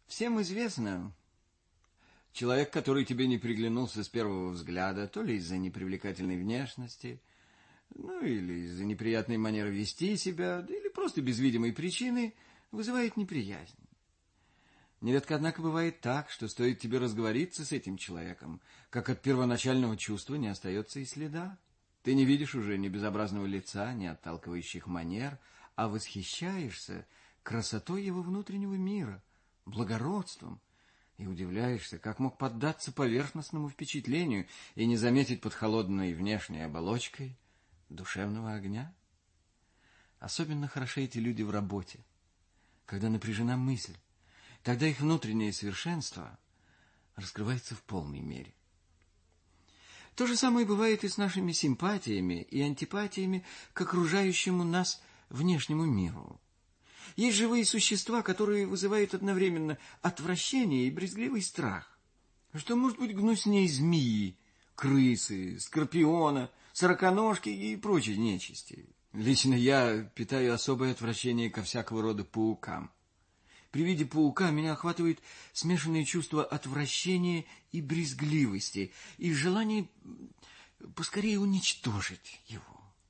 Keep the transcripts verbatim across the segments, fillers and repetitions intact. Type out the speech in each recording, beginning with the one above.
Всем известно, человек, который тебе не приглянулся с первого взгляда, то ли из-за непривлекательной внешности, ну или из-за неприятной манеры вести себя, да или просто без видимой причины, вызывает неприязнь. Нередко, однако, бывает так, что стоит тебе разговориться с этим человеком, как от первоначального чувства не остается и следа. Ты не видишь уже ни безобразного лица, ни отталкивающих манер, а восхищаешься красотой его внутреннего мира, благородством, и удивляешься, как мог поддаться поверхностному впечатлению и не заметить под холодной внешней оболочкой душевного огня. Особенно хороши эти люди в работе, когда напряжена мысль, тогда их внутреннее совершенство раскрывается в полной мере. То же самое бывает и с нашими симпатиями и антипатиями к окружающему нас внешнему миру. Есть живые существа, которые вызывают одновременно отвращение и брезгливый страх. Что может быть гнуснее змеи, крысы, скорпиона, сороконожки и прочей нечисти? Лично я питаю особое отвращение ко всякого рода паукам. При виде паука меня охватывает смешанное чувство отвращения и брезгливости, и желание поскорее уничтожить его.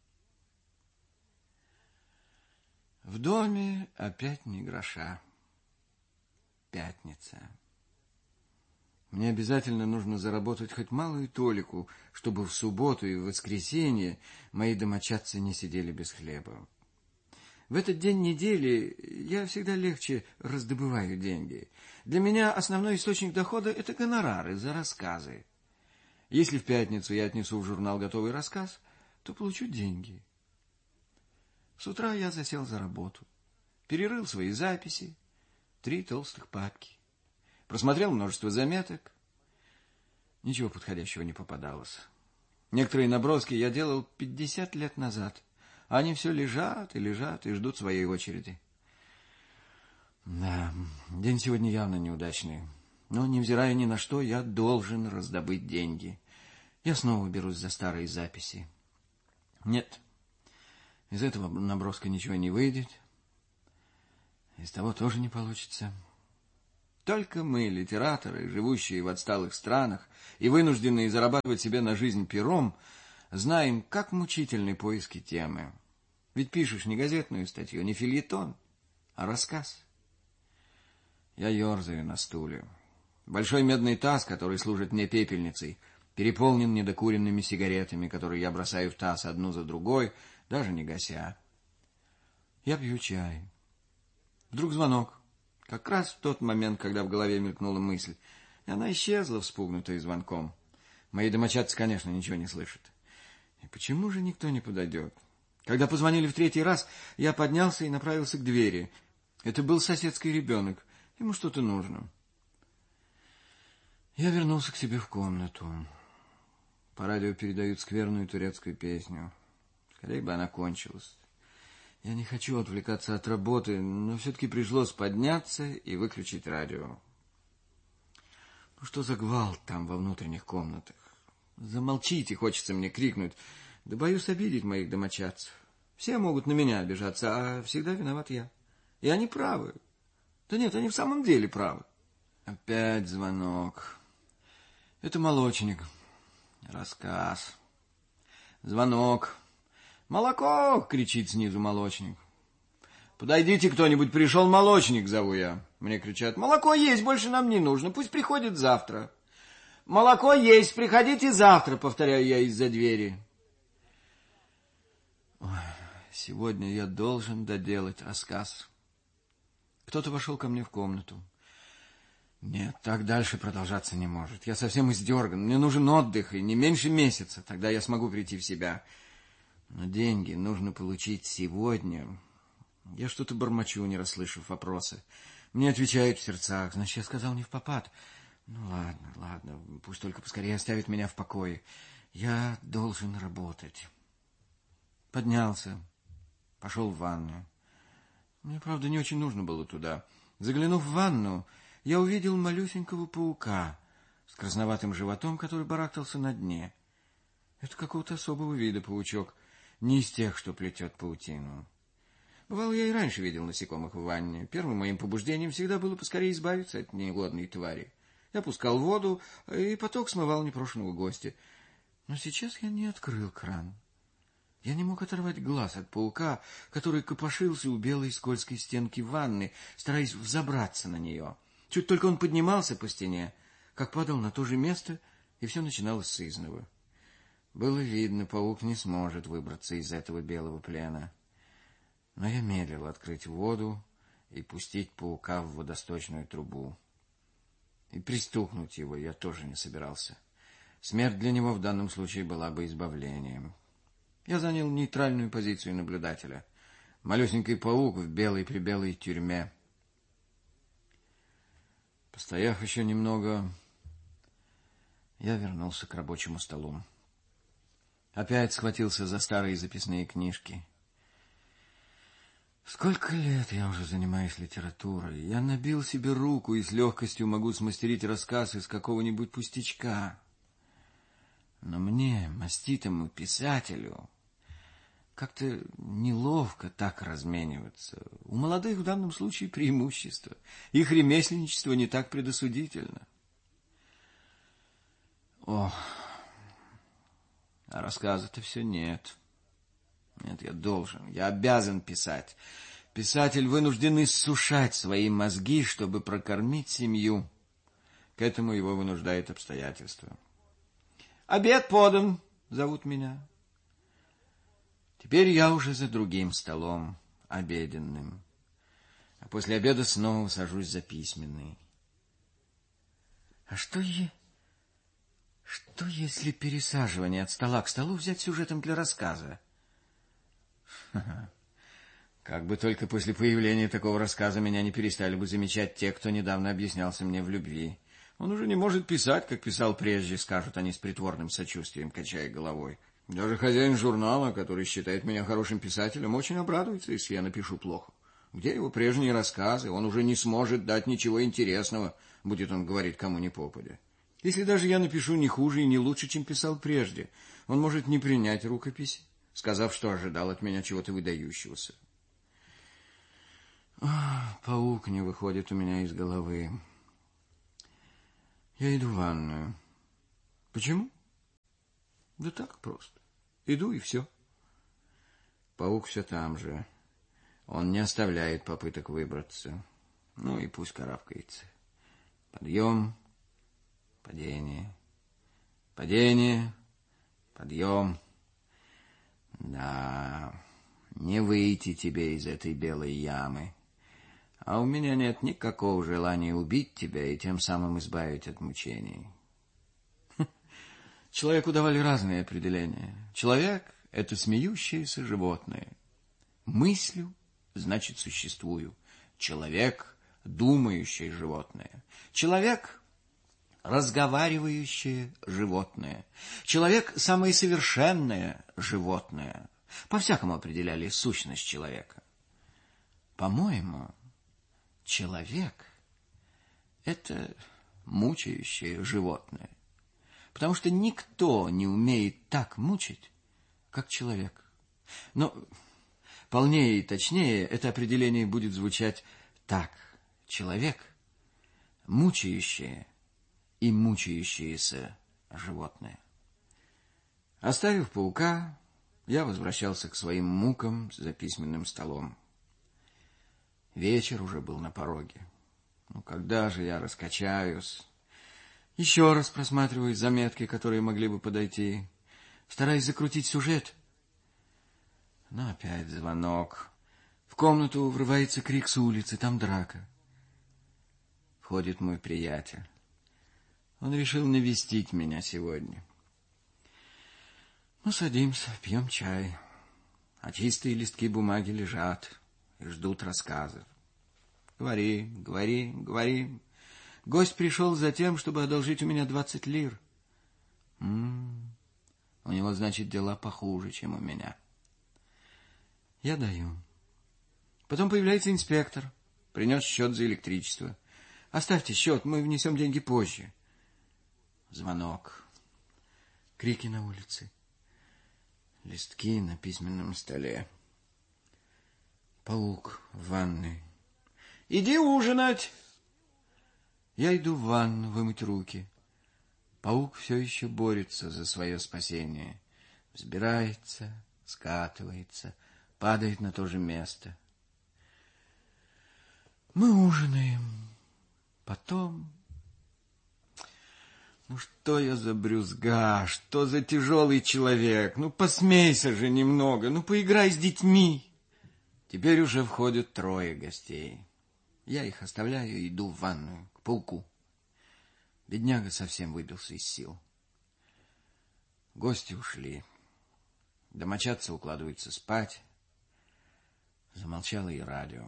В доме опять ни гроша. Пятница. Мне обязательно нужно заработать хоть малую толику, чтобы в субботу и в воскресенье мои домочадцы не сидели без хлеба. В этот день недели я всегда легче раздобываю деньги. Для меня основной источник дохода – это гонорары за рассказы. Если в пятницу я отнесу в журнал готовый рассказ, то получу деньги. С утра я засел за работу, перерыл свои записи, три толстых папки, просмотрел множество заметок. Ничего подходящего не попадалось. Некоторые наброски я делал пятьдесят лет назад. Они все лежат и лежат и ждут своей очереди. Да, день сегодня явно неудачный. Но, невзирая ни на что, я должен раздобыть деньги. Я снова берусь за старые записи. Нет, из этого наброска ничего не выйдет. Из того тоже не получится. Только мы, литераторы, живущие в отсталых странах и вынужденные зарабатывать себе на жизнь пером, знаем, как мучительны поиски темы. Ведь пишешь не газетную статью, не фельетон, а рассказ. Я ерзаю на стуле. Большой медный таз, который служит мне пепельницей, переполнен недокуренными сигаретами, которые я бросаю в таз одну за другой, даже не гася. Я пью чай. Вдруг звонок. Как раз в тот момент, когда в голове мелькнула мысль. И она исчезла, вспугнутая звонком. Мои домочадцы, конечно, ничего не слышат. И почему же никто не подойдет? Когда позвонили в третий раз, я поднялся и направился к двери. Это был соседский ребенок. Ему что-то нужно. Я вернулся к себе в комнату. По радио передают скверную турецкую песню. Скорее бы она кончилась. Я не хочу отвлекаться от работы, но все-таки пришлось подняться и выключить радио. Ну что за гвалт там во внутренних комнатах? Замолчите, хочется мне крикнуть. Да боюсь обидеть моих домочадцев. Все могут на меня обижаться, а всегда виноват я. И они правы. Да нет, они в самом деле правы. Опять звонок. Это молочник. Рассказ. Звонок. «Молоко!» — кричит снизу молочник. «Подойдите кто-нибудь, пришел молочник», — зову я. Мне кричат: «Молоко есть, больше нам не нужно, пусть приходит завтра». «Молоко есть, приходите завтра», — повторяю я из-за двери. Ой, сегодня я должен доделать рассказ. Кто-то вошел ко мне в комнату. Нет, так дальше продолжаться не может. Я совсем издерган, мне нужен отдых, и не меньше месяца, тогда я смогу прийти в себя. Но деньги нужно получить сегодня. Я что-то бормочу, не расслышав вопросы. Мне отвечают в сердцах. Значит, я сказал не впопад. Ну, ладно, ладно, пусть только поскорее оставит меня в покое. Я должен работать. Поднялся, пошел в ванную. Мне, правда, не очень нужно было туда. Заглянув в ванну, я увидел малюсенького паука с красноватым животом, который барахтался на дне. Это какого-то особого вида паучок. Не из тех, что плетет паутину. Бывало, я и раньше видел насекомых в ванне. Первым моим побуждением всегда было поскорее избавиться от негодной твари. Я пускал воду, и поток смывал непрошеного гостя. Но сейчас я не открыл кран. Я не мог оторвать глаз от паука, который копошился у белой скользкой стенки ванны, стараясь взобраться на нее. Чуть только он поднимался по стене, как падал на то же место, и все начиналось с изного. Было видно, паук не сможет выбраться из этого белого плена. Но я медлил открыть воду и пустить паука в водосточную трубу. И пристукнуть его я тоже не собирался. Смерть для него в данном случае была бы избавлением. Я занял нейтральную позицию наблюдателя. Малюсенький паук в белой-прибелой тюрьме. Постояв еще немного, я вернулся к рабочему столу. Опять схватился за старые записные книжки. Сколько лет я уже занимаюсь литературой. Я набил себе руку и с легкостью могу смастерить рассказ из какого-нибудь пустячка. Но мне, маститому писателю, как-то неловко так размениваться. У молодых в данном случае преимущество. Их ремесленничество не так предосудительно. Ох, а рассказа-то все нет. Нет, я должен, я обязан писать. Писатель вынужден иссушать свои мозги, чтобы прокормить семью. К этому его вынуждает обстоятельства. «Обед подан!» — зовут меня. Теперь я уже за другим столом, обеденным. А после обеда снова сажусь за письменный. А что е... Что если пересаживание от стола к столу взять сюжетом для рассказа? Как бы только после появления такого рассказа меня не перестали бы замечать те, кто недавно объяснялся мне в любви. Он уже не может писать, как писал прежде, скажут они с притворным сочувствием, качая головой. Даже хозяин журнала, который считает меня хорошим писателем, очень обрадуется, если я напишу плохо. Где его прежние рассказы? Он уже не сможет дать ничего интересного, будет он говорить кому ни попадя. Если даже я напишу не хуже и не лучше, чем писал прежде, он может не принять рукопись, сказав, что ожидал от меня чего-то выдающегося. Ах, паук не выходит у меня из головы. Я иду в ванную. Почему? Да так просто. Иду и все. Паук все там же. Он не оставляет попыток выбраться. Ну и пусть карабкается. Подъем, падение, падение, подъем. Да, не выйти тебе из этой белой ямы. А у меня нет никакого желания убить тебя и тем самым избавить от мучений. Человеку давали разные определения. Человек — это смеющееся животное. Мыслю — значит существую. Человек — думающее животное. Человек — разговаривающее животное. Человек — самое совершенное животное. По-всякому определяли сущность человека. По-моему, человек — это мучающее животное. Потому что никто не умеет так мучить, как человек. Но полнее и точнее это определение будет звучать так. Человек — мучающее и мучающееся животное. Оставив паука, я возвращался к своим мукам за письменным столом. Вечер уже был на пороге. Ну, когда же я раскачаюсь? Еще раз просматриваю заметки, которые могли бы подойти, стараясь закрутить сюжет. Но опять звонок. В комнату врывается крик с улицы, там драка. Входит мой приятель. Он решил навестить меня сегодня. Мы садимся, пьем чай, а чистые листки бумаги лежат и ждут рассказов. Говори, говори, говори. Гость пришел за тем, чтобы одолжить у меня двадцать лир. М-м, у него, значит, дела похуже, чем у меня. Я даю. Потом появляется инспектор, принес счет за электричество. Оставьте счет, мы внесем деньги позже. Звонок. Крики на улице. Листки на письменном столе. Паук в ванной. Иди ужинать. Я иду в ванну вымыть руки. Паук все еще борется за свое спасение. Взбирается, скатывается, падает на то же место. Мы ужинаем. Потом... Ну что я за брюзга, что за тяжелый человек? Ну посмейся же немного, ну поиграй с детьми. Теперь уже входят трое гостей. Я их оставляю и иду в ванную, к пауку. Бедняга совсем выбился из сил. Гости ушли. Домочадцы укладываются спать. Замолчало и радио.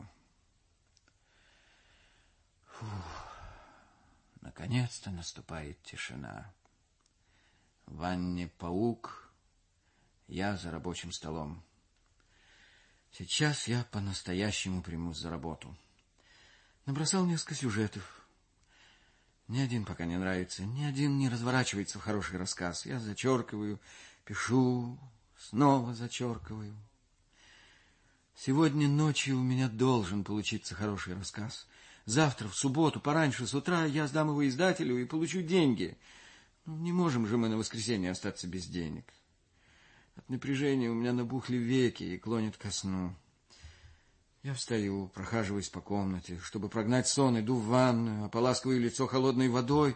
Фух. Наконец-то наступает тишина. В ванне паук, я за рабочим столом. Сейчас я по-настоящему примусь за работу. Набросал несколько сюжетов. Ни один пока не нравится, ни один не разворачивается в хороший рассказ. Я зачеркиваю, пишу, снова зачеркиваю. Сегодня ночью у меня должен получиться хороший рассказ. Завтра, в субботу, пораньше, с утра, я сдам его издателю и получу деньги. Ну, не можем же мы на воскресенье остаться без денег. От напряжения у меня набухли веки и клонит ко сну. Я встаю, прохаживаюсь по комнате. Чтобы прогнать сон, иду в ванную, ополаскиваю лицо холодной водой.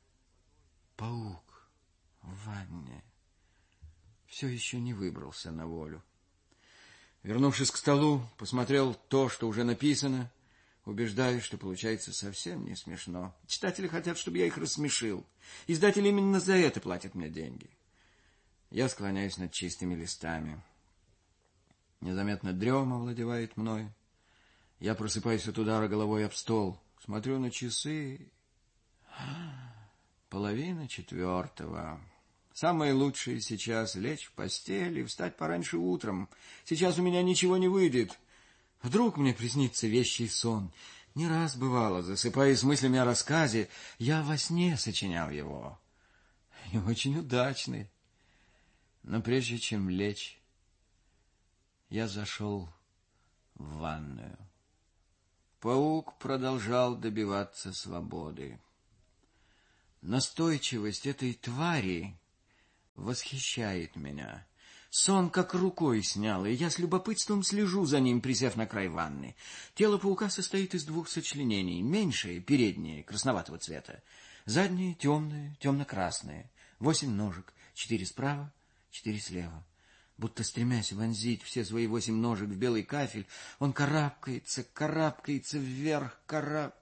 Паук в ванне все еще не выбрался на волю. Вернувшись к столу, посмотрел то, что уже написано, убеждаюсь, что получается совсем не смешно. Читатели хотят, чтобы я их рассмешил. Издатели именно за это платят мне деньги. Я склоняюсь над чистыми листами. Незаметно дрема овладевает мной. Я просыпаюсь от удара головой об стол. Смотрю на часы. Половина четвертого. Самое лучшее сейчас — лечь в постель и встать пораньше утром. Сейчас у меня ничего не выйдет. Вдруг мне приснится вещий сон. Не раз бывало, засыпая с мыслями о рассказе, я во сне сочинял его. И очень удачный. Но прежде чем лечь, я зашел в ванную. Паук продолжал добиваться свободы. Настойчивость этой твари восхищает меня. Сон как рукой снял, и я с любопытством слежу за ним, присев на край ванны. Тело паука состоит из двух сочленений. Меньшее, переднее, красноватого цвета. Заднее, темное, темно-красное. Восемь ножек, четыре справа, четыре слева. Будто стремясь вонзить все свои восемь ножек в белый кафель, он карабкается, карабкается вверх, караб...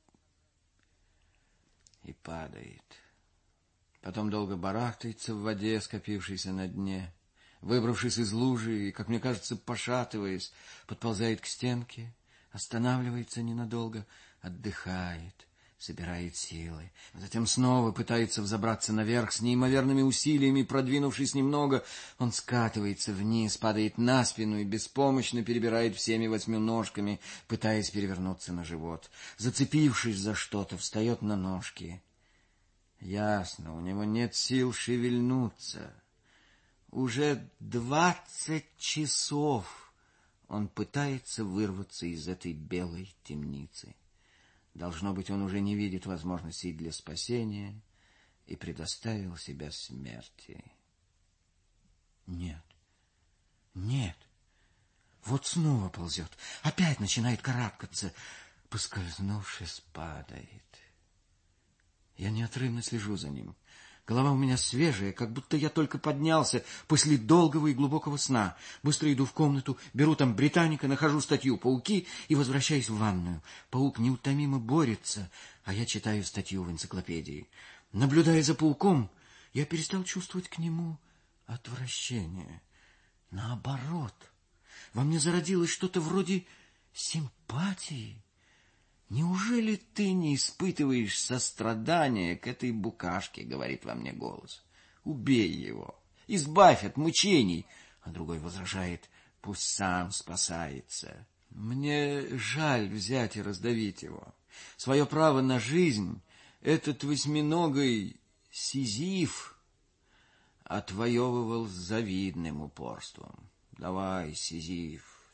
и падает. Потом долго барахтается в воде, скопившейся на дне. Выбравшись из лужи и, как мне кажется, пошатываясь, подползает к стенке, останавливается ненадолго, отдыхает, собирает силы. Затем снова пытается взобраться наверх. С неимоверными усилиями, продвинувшись немного, он скатывается вниз, падает на спину и беспомощно перебирает всеми восьми ножками, пытаясь перевернуться на живот. Зацепившись за что-то, встает на ножки. Ясно, у него нет сил шевельнуться. Уже двадцать часов он пытается вырваться из этой белой темницы. Должно быть, он уже не видит возможностей для спасения и предоставил себя смерти. Нет, нет, вот снова ползет, опять начинает карабкаться, поскользнувшись, падает. Я неотрывно слежу за ним. Голова у меня свежая, как будто я только поднялся после долгого и глубокого сна. Быстро иду в комнату, беру там «Британика», нахожу статью «Пауки» и возвращаюсь в ванную. Паук неутомимо борется, а я читаю статью в энциклопедии. Наблюдая за пауком, я перестал чувствовать к нему отвращение. Наоборот, во мне зародилось что-то вроде симпатии. «Неужели ты не испытываешь сострадания к этой букашке?» — говорит во мне голос. «Убей его, избавь от мучений!» А другой возражает: «Пусть сам спасается». Мне жаль взять и раздавить его. Свое право на жизнь этот восьминогий Сизиф отвоевывал с завидным упорством. «Давай, Сизиф,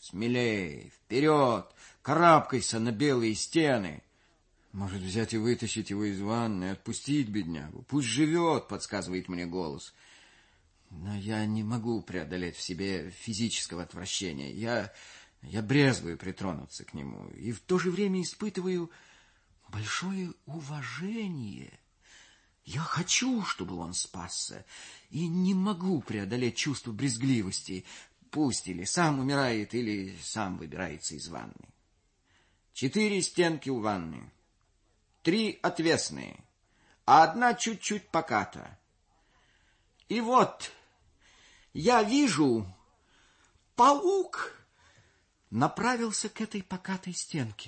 Смелей, вперед, карабкайся на белые стены. Может, взять и вытащить его из ванны, отпустить беднягу. Пусть живет, подсказывает мне голос. Но я не могу преодолеть в себе физического отвращения. Я, я брезгую притронуться к нему и в то же время испытываю большое уважение. Я хочу, чтобы он спасся, и не могу преодолеть чувство брезгливости. Пусть или сам умирает, или сам выбирается из ванны. Четыре стенки у ванны. Три отвесные, а одна чуть-чуть поката. И вот я вижу, паук направился к этой покатой стенке.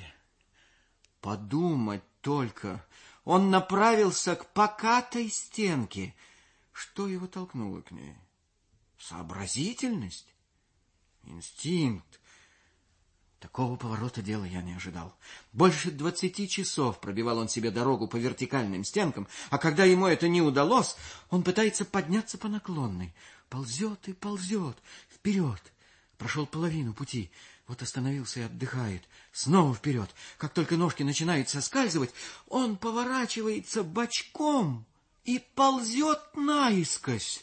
Подумать только, он направился к покатой стенке. Что его толкнуло к ней? Сообразительность? Инстинкт? Такого поворота дела я не ожидал. Больше двадцати часов пробивал он себе дорогу по вертикальным стенкам, а когда ему это не удалось, он пытается подняться по наклонной. Ползет и ползет вперед. Прошел половину пути. Вот остановился и отдыхает. Снова вперед. Как только ножки начинают соскальзывать, он поворачивается бочком и ползет наискось.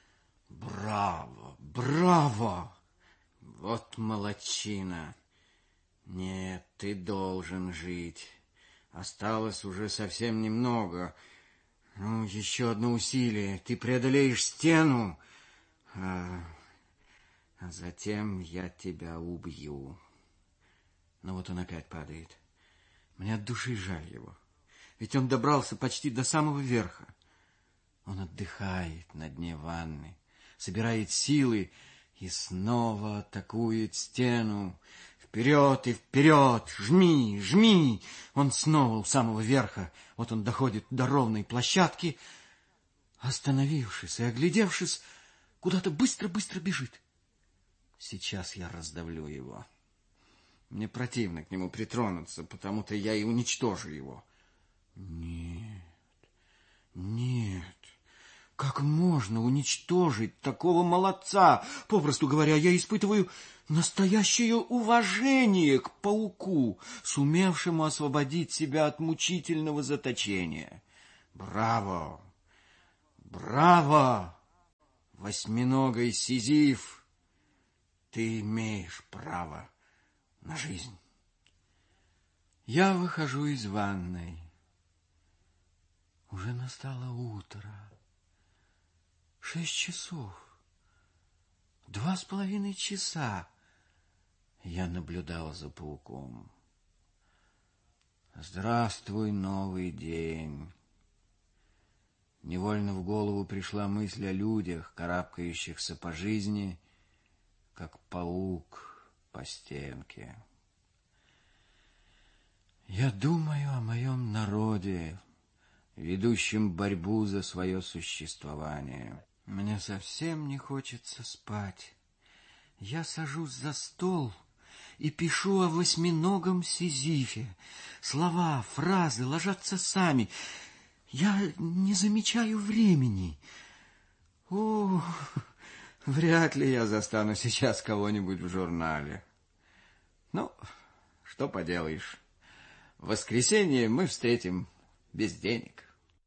Браво, браво! Вот молодчина! Нет, ты должен жить. Осталось уже совсем немного. Ну, еще одно усилие. Ты преодолеешь стену, а, а затем я тебя убью. Но вот он опять падает. Мне от души жаль его. Ведь он добрался почти до самого верха. Он отдыхает на дне ванны, собирает силы и снова атакует стену. Вперед и вперед! Жми, жми! Он снова у самого верха. Вот он доходит до ровной площадки. Остановившись и оглядевшись, куда-то быстро-быстро бежит. Сейчас я раздавлю его. Мне противно к нему притронуться, потому-то я и уничтожу его. Нет, нет. Как можно уничтожить такого молодца? Попросту говоря, я испытываю настоящее уважение к пауку, сумевшему освободить себя от мучительного заточения. Браво! Браво! Восьминогий Сизиф! Ты имеешь право на жизнь. Я выхожу из ванной. Уже настало утро. Шесть часов. Два с половиной часа я наблюдал за пауком. Здравствуй, новый день. Невольно в голову пришла мысль о людях, карабкающихся по жизни, как паук по стенке. Я думаю о моем народе, ведущем борьбу за свое существование. Мне совсем не хочется спать. Я сажусь за стол и пишу о восьминогом Сизифе. Слова, фразы ложатся сами. Я не замечаю времени. О, вряд ли я застану сейчас кого-нибудь в журнале. Ну, что поделаешь. В воскресенье мы встретим без денег.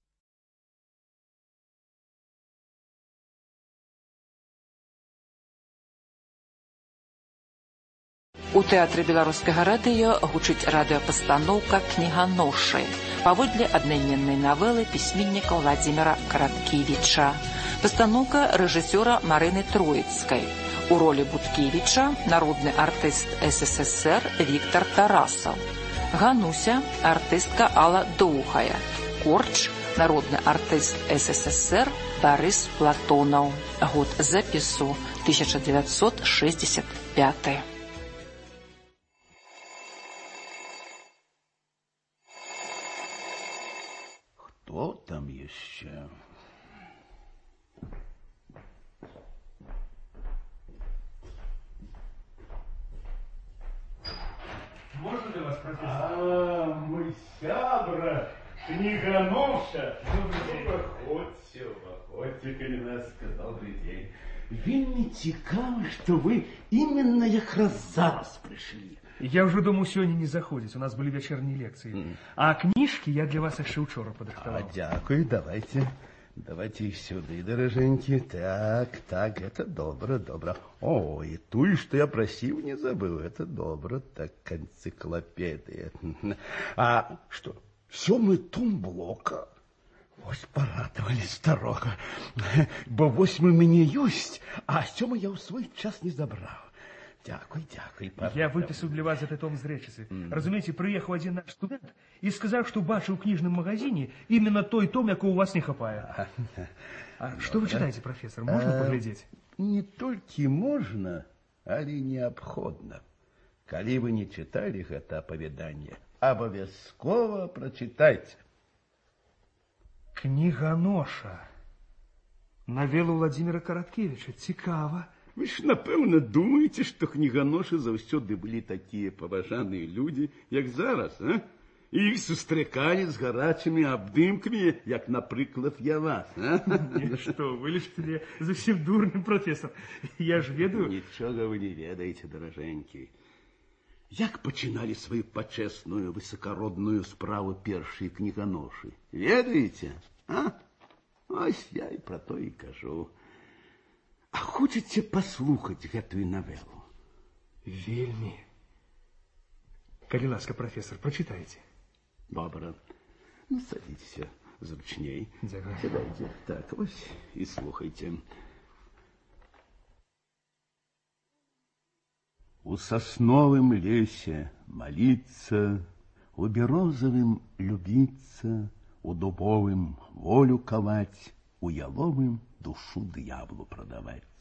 У тэатры беларускага радыё гучыць радыёпастаноўка «Кніганошы» паводле аднайменнай навелы пісьменніка Владзіміра Караткевіча. Пастаноўка рэжысёра Марыны Троіцкай. У ролі Буткевіча народны артыст СССР Віктор Тарасаў. Гануся – артыстка Алла Доўгая. Корч – народны артыст СССР Барыс Платонаў. Год запісу тысяча девятьсот шестьдесят пятый. Кто там еще? Можно для вас, профессор? А, мой сябра, книганоша. Добрый день. Проходьте, проходьте, Калинаска, добрый день. Вельми цікаво, что вы именно якраз зараз пришли. Я уже думаю, сегодня не заходить. У нас были вечерние лекции. Mm. А книжки я для вас еще вчера подготовил. А, дякую, давайте. Давайте их сюда, дороженьки. Так, так, это добро, добро. О, и ту, что я просил, не забыл. Это добро, так, энциклопедия. А что, сёмый том блока? Ось порадовали старого. Бо восьмы мне есть, а сёмый я у свой час не забрал. Дякую, дякую. Я выписал для вас этот том з речицы. Mm. Разумеете, приехал один наш студент и сказал, что бачил в книжном магазине именно той том, якого у вас не хапает. А, а что вы читаете, профессор? Можно а, поглядеть? Не только можно, але необходно. Коли вы не читали это оповедание, обовязково прочитайте. Книганоша. Навела Владимира Караткевича. Цікаво. Вы ж, напевно, думаете, что книганоши заўсёды были такие поважанные люди, як зараз, а? И их сустракали с гарачими обдымками, як, наприклад, я вас, а? Нет, что, вы лишь мне совсем дурный профессор. Я ж ведаю... Ничего вы не ведаете, дороженьки. Як починали свою почесную, высокородную справу першие книганоши? Ведаете, а? Ось я и про то и кажу. А хочете послухать гэтую новеллу? Вельми. Калі ласка, профессор, прочитайте. Добро. Ну, садитесь зручней. Дякую. Сядайте. Так, вот и слухайте. У сосновым лесе молиться, у березовым любиться, у дубовым волю ковать, у яловым душу дьяволу продавать.